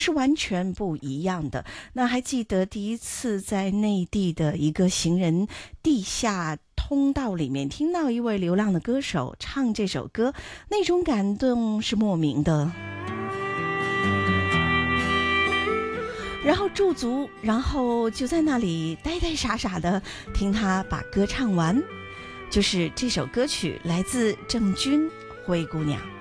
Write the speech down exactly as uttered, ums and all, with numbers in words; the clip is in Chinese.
是完全不一样的。那还记得第一次在内地的一个行人地下通道里面听到一位流浪的歌手唱这首歌，那种感动是莫名的。然后驻足，然后就在那里呆呆傻傻的听他把歌唱完。就是这首歌曲来自郑钧《灰姑娘》。